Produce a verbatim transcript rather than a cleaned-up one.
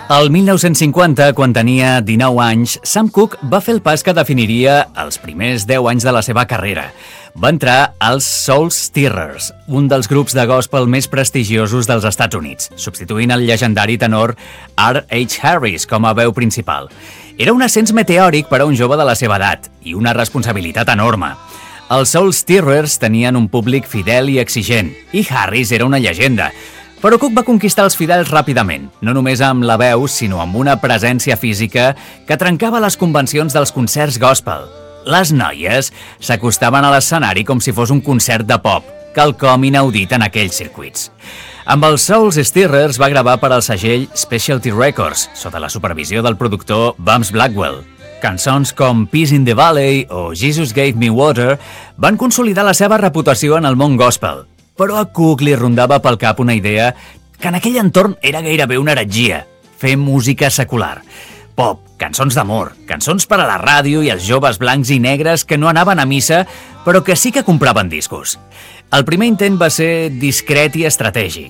El mil nou-cents cinquanta, quan tenia dinou anys, Sam Cooke va fer el pas que definiria els primers deu anys de la seva carrera. Va entrar als Soul Stirrers, un dels grups de gospel més prestigiosos dels Estats Units, substituint el llegendari tenor R H Harris com a veu principal. Era un ascens meteòric per a un jove de la seva edat i una responsabilitat enorme. Els Soul Stirrers tenien un públic fidel i exigent, i Harris era una llegenda. Però Cooke va conquistar els fidels ràpidament, no només amb la veu, sinó amb una presència física que trencava les convencions dels concerts gospel. Les noies s'acostaven a l'escenari com si fos un concert de pop, quelcom inaudit en aquells circuits. Amb els Soul Stirrers va gravar per al segell Specialty Records, sota la supervisió del productor Bumps Blackwell. Cançons com Peace in the Valley o Jesus Gave Me Water van consolidar la seva reputació en el món gospel. Però a Cooke li rondava pel cap una idea que en aquell entorn era gairebé una heretgia: fer música secular. Pop, cançons d'amor, cançons per a la ràdio i els joves blancs i negres que no anaven a missa, però que sí que compraven discos. El primer intent va ser discret i estratègic.